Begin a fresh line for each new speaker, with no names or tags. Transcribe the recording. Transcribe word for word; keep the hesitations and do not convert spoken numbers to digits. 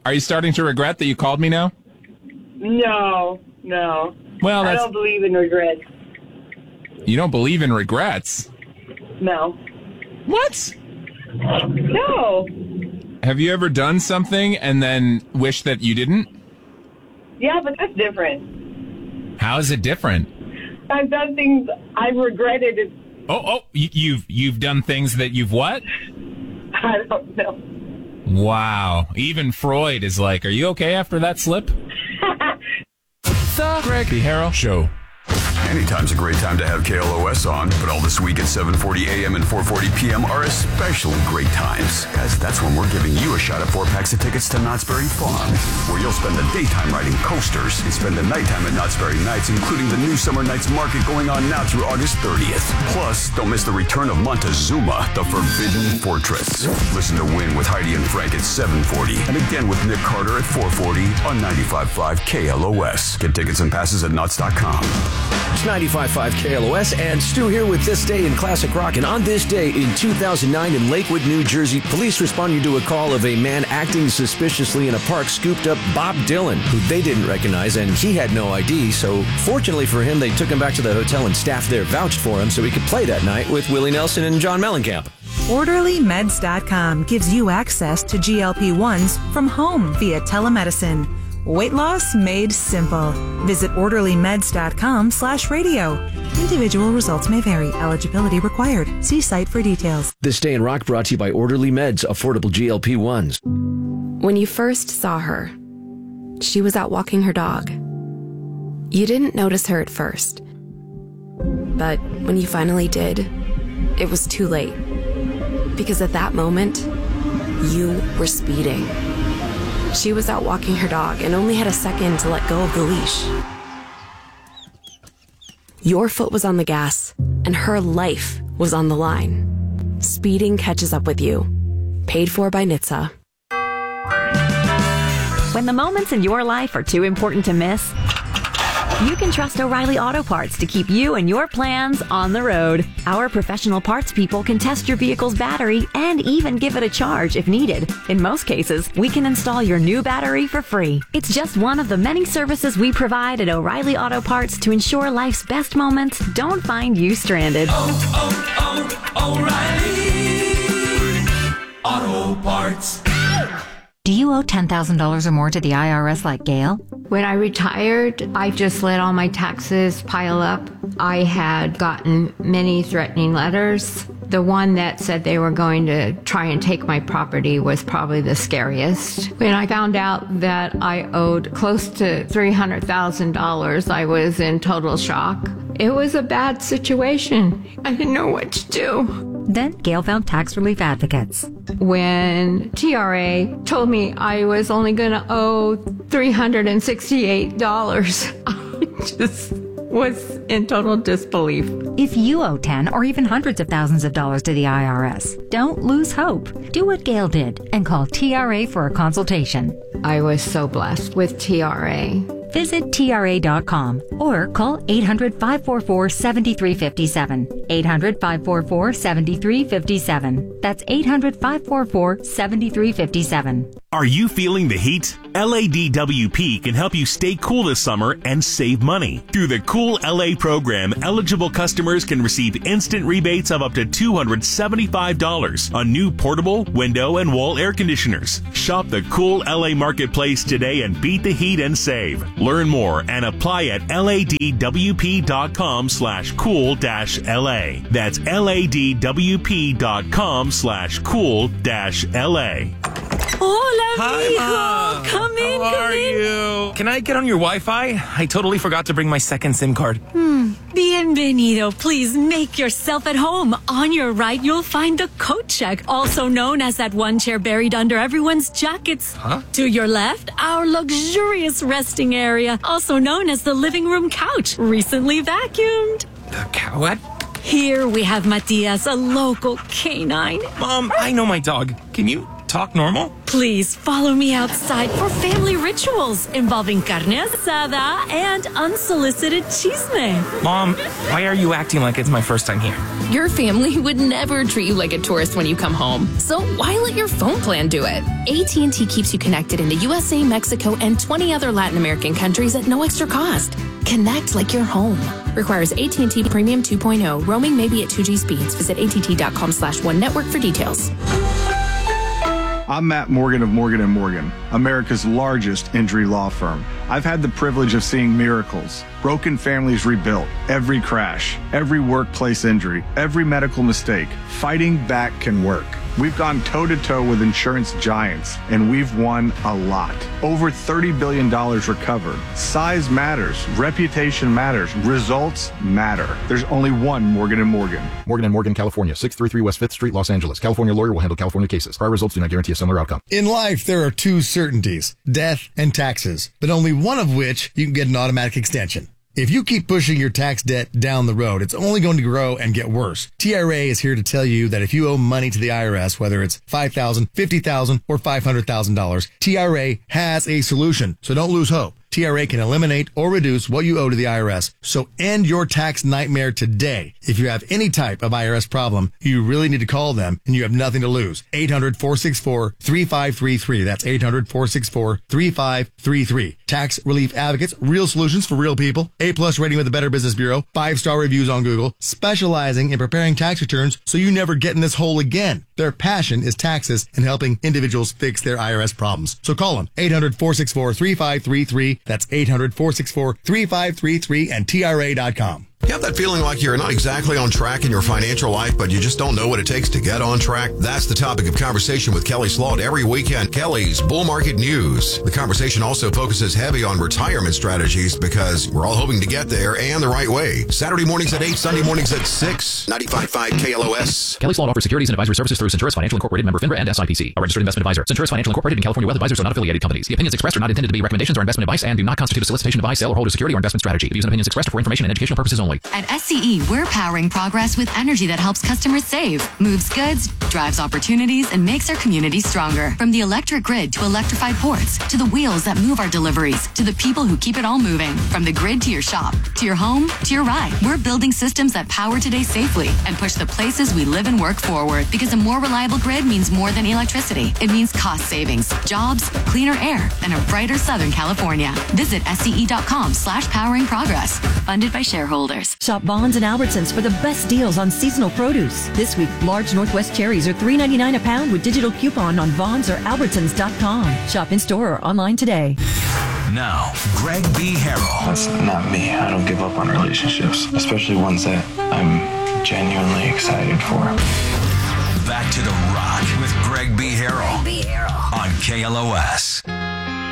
Are you starting to regret that you called me now?
No, no.
Well, that's...
I don't believe in regrets.
You don't believe in regrets?
No.
What?
No.
Have you ever done something and then wished that you didn't?
Yeah, but that's different.
How is it different?
I've done things I've regretted. It.
Oh, oh, you, you've you've done things that you've what?
I don't know.
Wow. Even Freud is like, are you okay after that slip? The Greg Harrell Show.
Anytime's a great time to have K L O S on, but all this week at seven forty a.m. and four forty p.m. are especially great times, as that's when we're giving you a shot at four packs of tickets to Knott's Berry Farm, where you'll spend the daytime riding coasters and spend the nighttime at Knott's Berry Nights, including the new Summer Nights Market going on now through August thirtieth. Plus, don't miss the return of Montezuma, the Forbidden Fortress. Listen to Win with Heidi and Frank at seven forty, and again with Nick Carter at four forty on ninety-five point five K L O S. Get tickets and passes at Knott's dot com.
It's ninety-five point five K L O S, and Stu here with This Day in Classic Rock. And on this day in two thousand nine in Lakewood, New Jersey, police responding to a call of a man acting suspiciously in a park scooped up Bob Dylan, who they didn't recognize, and he had no I D. So fortunately for him, they took him back to the hotel, and staff there vouched for him so he could play that night with Willie Nelson and John Mellencamp.
Orderly Meds dot com gives you access to G L P ones from home via telemedicine. Weight loss made simple. Visit Orderly Meds dot com slash radio. Individual results may vary. Eligibility required. See site for details.
This Day in Rock brought to you by Orderly Meds, affordable G L P ones.
When you first saw her, she was out walking her dog. You didn't notice her at first. But when you finally did, it was too late. Because at that moment, you were speeding. She was out walking her dog and only had a second to let go of the leash. Your foot was on the gas, and her life was on the line. Speeding catches up with you. Paid for by N H T S A.
When the moments in your life are too important to miss, you can trust O'Reilly Auto Parts to keep you and your plans on the road. Our professional parts people can test your vehicle's battery and even give it a charge if needed. In most cases, we can install your new battery for free. It's just one of the many services we provide at O'Reilly Auto Parts to ensure life's best moments don't find you stranded.
Oh, oh, oh, O'Reilly Auto Parts.
Do you owe ten thousand dollars or more to the I R S like Gail?
When I retired, I just let all my taxes pile up. I had gotten many threatening letters. The one that said they were going to try and take my property was probably the scariest. When I found out that I owed close to three hundred thousand dollars, I was in total shock. It was a bad situation. I didn't know what to do.
Then Gail found Tax Relief Advocates.
When T R A told me I was only going to owe three hundred sixty-eight dollars, I just was in total disbelief.
If you owe ten or even hundreds of thousands of dollars to the I R S, don't lose hope. Do what Gail did and call T R A for a consultation.
I was so blessed with T R A.
Visit T R A dot com or call eight hundred, five four four, seven three five seven. eight hundred, five four four, seven three five seven. That's eight hundred, five four four, seven three five seven.
Are you feeling the heat? L A D W P can help you stay cool this summer and save money. Through the Cool L A program, eligible customers can receive instant rebates of up to two hundred seventy-five dollars on new portable, window, and wall air conditioners. Shop the Cool L A Marketplace today and beat the heat and save. Learn more and apply at L A D W P dot com slash cool dash L A. That's L A D W P dot com slash cool dash L A.
Hola,
Hi,
mijo.
Mom.
Come in,
How
come
are
in.
you? Can I get on your Wi-Fi? I totally forgot to bring my second SIM card.
Hmm. Bienvenido. Please make yourself at home. On your right, you'll find the coat check, also known as that one chair buried under everyone's jackets.
Huh?
To your left, our luxurious resting area, also known as the living room couch, recently vacuumed.
The cow? What?
Here we have Matias, a local canine.
Mom, I know my dog. Can you talk normal?
Please follow me outside for family rituals involving carne asada and unsolicited chisme.
Mom, why are you acting like it's my first time here?
Your family would never treat you like a tourist when you come home. So why let your phone plan do it? A T and T keeps you connected in the U S A, Mexico, and twenty other Latin American countries at no extra cost. Connect like you're home. Requires A T and T Premium two point oh. Roaming may be at two G speeds. Visit att.com slash one network for details.
I'm Matt Morgan of Morgan and Morgan, America's largest injury law firm. I've had the privilege of seeing miracles, broken families rebuilt, every crash, every workplace injury, every medical mistake. Fighting back can work. We've gone toe-to-toe with insurance giants, and we've won a lot. Over thirty billion dollars recovered. Size matters. Reputation matters. Results matter. There's only one Morgan and Morgan.
Morgan and Morgan, California, six thirty-three West fifth Street, Los Angeles. California lawyer will handle California cases. Prior results do not guarantee a similar outcome.
In life, there are two certainties, death and taxes, but only one of which you can get an automatic extension. If you keep pushing your tax debt down the road, it's only going to grow and get worse. T R A is here to tell you that if you owe money to the I R S, whether it's five thousand dollars, fifty thousand dollars, or five hundred thousand dollars, T R A has a solution. So don't lose hope. T R A can eliminate or reduce what you owe to the I R S. So end your tax nightmare today. If you have any type of I R S problem, you really need to call them and you have nothing to lose. eight hundred, four six four, three five three three. That's eight hundred, four six four, three five three three. Tax Relief Advocates, real solutions for real people. A-plus rating with the Better Business Bureau. Five-star reviews on Google. Specializing in preparing tax returns so you never get in this hole again. Their passion is taxes and helping individuals fix their I R S problems. So call them. eight hundred, four six four, three five three three. That's eight hundred, four six four, three five three three and T R A dot com.
You have that feeling like you're not exactly on track in your financial life, but you just don't know what it takes to get on track? That's the topic of conversation with Kelly Slaught every weekend. Kelly's Bull Market News. The conversation also focuses heavy on retirement strategies because we're all hoping to get there and the right way. Saturday mornings at eight, Sunday mornings at six. ninety-five point five K L O S.
Kelly Slaught offers securities and advisory services through Centurus Financial Incorporated, member FINRA and S I P C. A registered investment advisor. Centurus Financial Incorporated and California Wealth Advisors are not affiliated companies. The opinions expressed are not intended to be recommendations or investment advice and do not constitute a solicitation, advice, sale, or hold a security or investment strategy. The views and opinions expressed are for information and educational purposes only.
At S C E, we're powering progress with energy that helps customers save, moves goods, drives opportunities, and makes our communities stronger. From the electric grid to electrified ports, to the wheels that move our deliveries, to the people who keep it all moving. From the grid to your shop, to your home, to your ride. We're building systems that power today safely and push the places we live and work forward. Because a more reliable grid means more than electricity. It means cost savings, jobs, cleaner air, and a brighter Southern California. Visit sce.com slash powering progress. Funded by shareholders.
Shop Vons and Albertsons for the best deals on seasonal produce. This week, large Northwest cherries are three ninety-nine a pound with digital coupon on Vons or Albertsons dot com. Shop in store or online today.
Now, Greg B. Harrell.
That's not me. I don't give up on relationships, especially ones that I'm genuinely excited for.
Back to the Rock with Greg B. Harrell, Greg B. Harrell. On K L O S.